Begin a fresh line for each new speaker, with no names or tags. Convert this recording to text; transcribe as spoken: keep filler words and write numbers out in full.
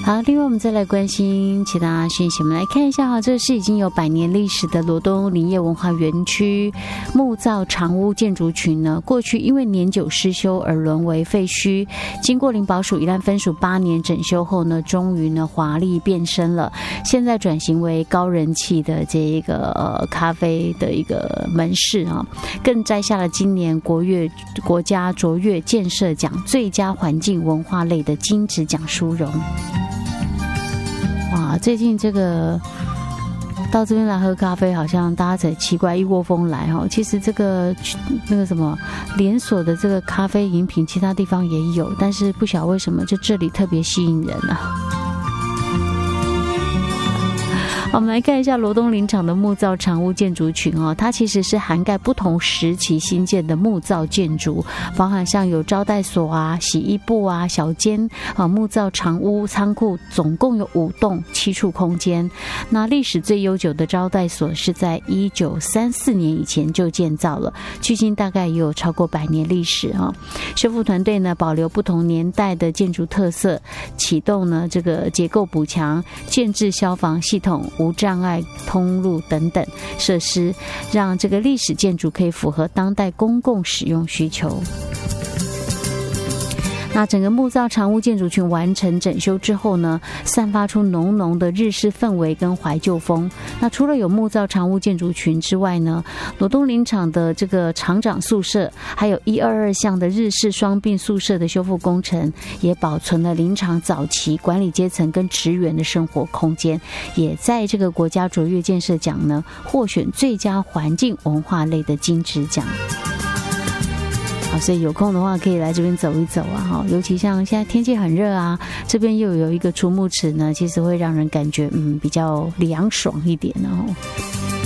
好，另外我们再来关心其他讯息，我们来看一下哈，这是已经有百年历史的罗东林业文化园区木造长屋建筑群呢，过去因为年久失修而沦为废墟，经过林保署宜兰分署八年整修后呢，终于呢华丽变身了，现在转型为高人气的这一个、呃、咖啡的一个门市啊，更摘下了今年国乐国家卓越建设奖最佳环境文化类的金质奖殊荣。哇，最近这个到这边来喝咖啡，好像大家才奇怪，一窝蜂来哈。其实这个那个什么连锁的这个咖啡饮品，其他地方也有，但是不晓得为什么就这里特别吸引人啊。我们来看一下罗东林场的木造长屋建筑群哦，它其实是涵盖不同时期新建的木造建筑，包含像有招待所啊、洗衣部啊、小间啊、木造长屋、仓库，总共有五栋七处空间。那历史最悠久的招待所是在一九三四年以前就建造了，距今大概也有超过百年历史啊。修复团队呢保留不同年代的建筑特色，启动呢这个结构补强、建制消防系统、无障碍通路等等设施，让这个历史建筑可以符合当代公共使用需求。那整个木造长屋建筑群完成整修之后呢，散发出浓浓的日式氛围跟怀旧风。那除了有木造长屋建筑群之外呢，罗东林场的这个厂长宿舍，还有一二二巷的日式双并宿舍的修复工程，也保存了林场早期管理阶层跟职员的生活空间，也在这个国家卓越建设奖呢获选最佳环境文化类的金质奖。好，所以有空的话可以来这边走一走啊，尤其像现在天气很热啊，这边又有一个储木池呢，其实会让人感觉嗯比较凉爽一点哦。